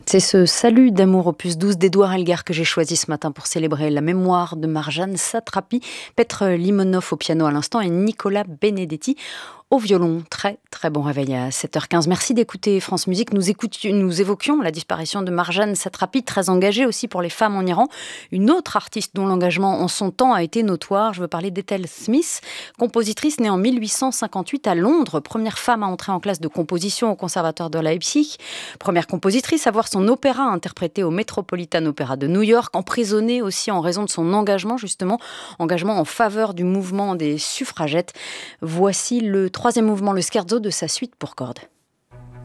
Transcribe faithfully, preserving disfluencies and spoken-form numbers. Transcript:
C'est ce salut d'amour opus douze d'Édouard Elgar que j'ai choisi ce matin pour célébrer la mémoire de Marjane Satrapi, Petr Limonov au piano à l'instant et Nicolas Benedetti au violon. Très très bon réveil à sept heures quinze. Merci d'écouter France Musique. Nous, écoutions, nous évoquions la disparition de Marjane Satrapi, très engagée aussi pour les femmes en Iran. Une autre artiste dont l'engagement en son temps a été notoire. Je veux parler d'Ethel Smith, compositrice née en mille huit cent cinquante-huit à Londres, première femme à entrer en classe de composition au conservatoire de Leipzig, première compositrice à voir son opéra interprété au Metropolitan Opera de New York, emprisonnée aussi en raison de son engagement justement, engagement en faveur du mouvement des suffragettes. Voici le troisième mouvement, le scherzo de sa suite pour cordes.